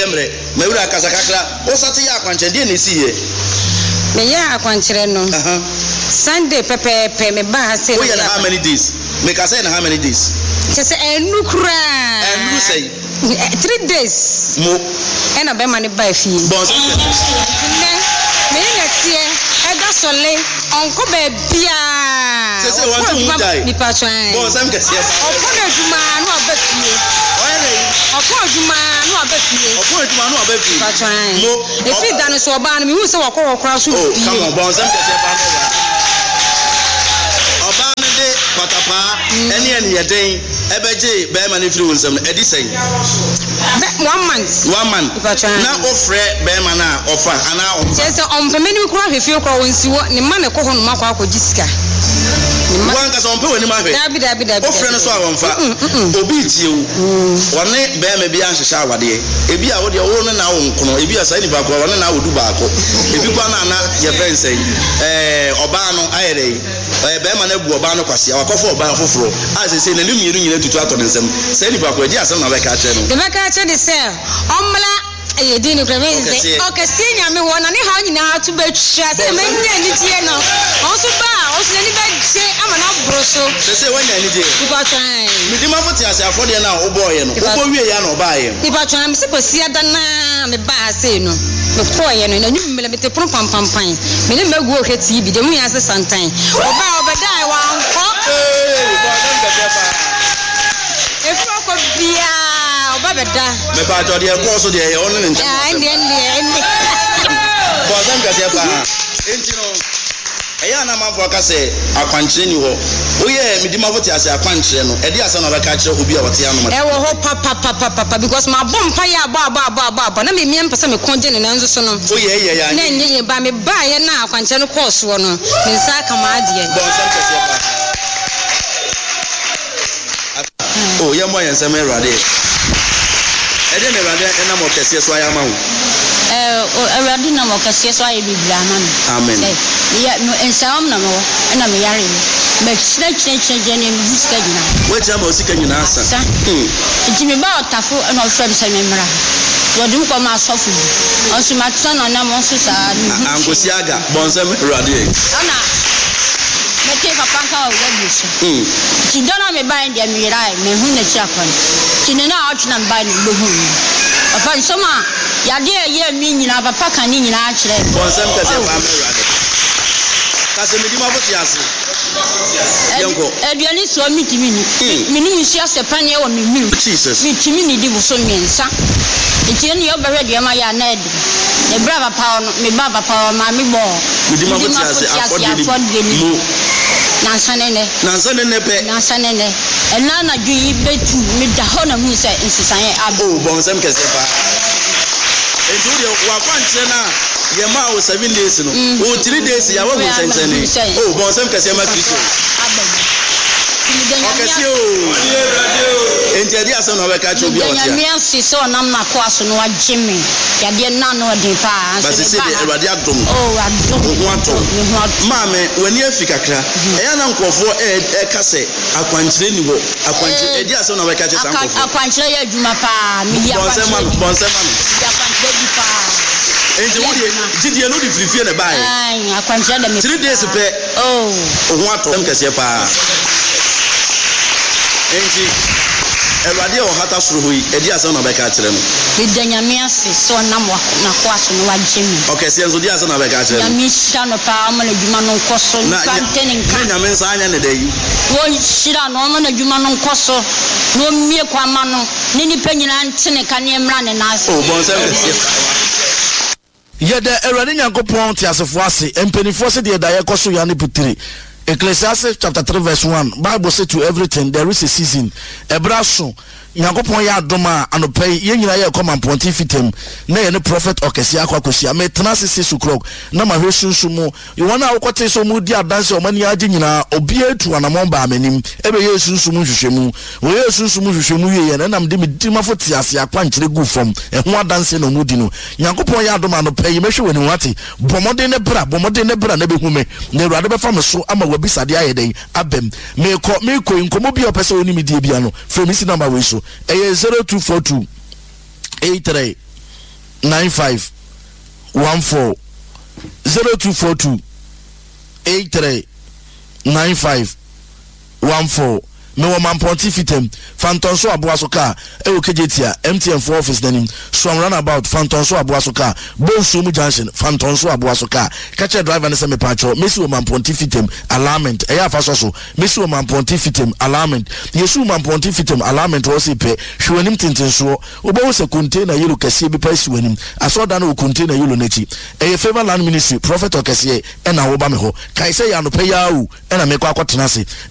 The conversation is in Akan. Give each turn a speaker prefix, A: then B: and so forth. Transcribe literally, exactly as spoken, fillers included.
A: Yemre, Mewura Kasakakra, Osati Yakwanche, didn't see ye.
B: Me ya akwankyere no. Sunday pepe pe me ba say.
A: Oh, yeah, how many days? Make us say how many days?
B: Just enu kura.
A: Enu say
B: three days.
A: Mo.
B: E na be ma ne ba fie.
A: Bon.
B: Ne me ya tie e da sole onko ba bia.
A: Say say want to die.
B: Ni pa twan.
A: Bon, sam kese ya.
B: Onko na djuma no aba fie.
A: Oye.
B: Onko djuma no aba fie.
A: Onko djuma no aba fie.
B: Pa twan.
A: Mo.
B: E fi da no so ba no me hu se wakọ wakọ so.
A: Oh, come on, bon, sam kese pa no. Patapa, any and your day, Ebeje, Bearman if you will some Edison.
B: One month.
A: One month. Now offer Bearmana offer an hour.
B: Says on many crowd if you call and see what the man call on Mako Jiska.
A: One does on put in my head. Offering us one for obey you. One day, Bear may be answered shower day. If you are what your own now, if you are signing back, one and I will do back. If you want your friends say, Obano, I Bearman Obano Quasia. For by for as I say, the new year to try to them. Send it back with yes, I'm not like a channel. The back at the cell. Omla, a dinner prevents. Okay, see, I'm one and how you know how to bet shut and make any no. Also, also, anybody say I'm an outbroso. They say when I need it. If I try, with the Mammoths are for the now, oh boy, and if I will buy him. If I try, I'm supposed to see that now, the bar say no. Before you know, you may be pump pump pump pine. May never go ahead to be the way as a sometime. Oba, over die one. If I could be a babada, the part of the course of the only and the end. For them, Ayana Mavoka say, I continue. Oh, yeah, Midimavoti as a punch, and Edia son of a catcher who be a Tiano. I will hope papa, papa, papa, because my bomb fire, baba, baba, but I mean, me and some content and Anderson. Oh, yeah, yeah, yeah, yeah, by me buy and now, continue course one in Sakamadi. Oh, young boy and some errade. I didn't ever get any more cases, so I am out. Uh, I didn't know what cases I be Blaman. Amen. Yet no, and some no more, and I'm yarring. But snatch change and this schedule. What time was it? Can you answer? Jimmy Bow Tafu and all friends I remember. What do you call my software? Also, my son and I'm also sad. Uncle Siaga, Bonsam Radi. Anna. Take a punk out of this. She don't have me buying the Mirai, me whom the chaplain. She did not out and buy the boom. Upon summer, Yadia, ye mean you have a pack and in actually. For some Ediani so meet me. Meaning she has a penny on me. Jesus, meet me, give so mean, son. It's in your already, my Ned. The brava pound, me baba power, mammy ball. We did Nansanene, Nansanene, Nansanene, and Nana do you bet to meet the honor who said in society. Abu Bonsam Casepa. And to your Wapanchena, Yama was seven days, oh, three days, Yawa was saying, oh, Bonsam Casema. Enti son of a catch of yours. Yes, so I'm not crossing what Jimmy. I did not know the past. But it's a radiatum. Oh, I don't want to. Mamma, when you figure, I am uncle for a cassette. I can't train you. I can't. Dear son of a catch. I can't tell you, Mapa. Did you know if you feel a buy? I can't tell them three days. Oh, what to them, Cassia. Enti Erade o hata suru yi edi asa na beka kire no Bidanya miasi so na mo na kwaso no wagimi Okay se enzo di asa na beka kire no Ya mi shira no pa amana djuma no nkoso na kanteni nka na me nsa anya ne dai wo shira no amana djuma no nkoso no mie kwa ma no ne ni panyina ntene ka ne mra ne na ase Oh bon se
C: Ye de Erade Nyankopon ti asefo ase empenifo se de da ye koso ya ne putiri Ecclesiastes chapter three verse one Bible says to everything there is a season Ebraso Nyankopon ya adoma anopay ye nyina ye come and pontifitem na ye ne prophet okesia kwakosia me tena six o'clock na ma hwesunsumu you wanna akote so mu di adanse o mani age nyina obi etu anamon ba amanim ebe ye sunsumu hwehwemu wo ye sunsumu hwehwemu ye na nam de me di mafoti ase akwankyere gu fom eho adanse no mu di no Nyankopon ya adoma anopay mehwe wani wate bomode ne bra bomode ne bra na behume na Awurade befa me so ama wabisade ayeden abem me ko me ko nkomo bi opese oni me die bia no from isi number we so zero two four two eight three nine five one four zero two four two eight three nine five one four. Me wo Mamponti fitem Phantom so aboaso car e wo kejetia M T N for office nanim so run about Phantom so aboaso car Bonsu mu junction Phantom so aboaso car catch driver ne se me pacho mesi wo Mamponti fitem alignment e ya fa so so mesi wo Mamponti fitem alignment yesu Mamponti fitem alignment wo se pe hwenim tintin so obo wo se container yellow kese bi pa si wanim asoda na wo container yellow nachi e favor land ministry prophet okese e na wo ba me ho kai se ya no pe ya u e na me kwa kwatena se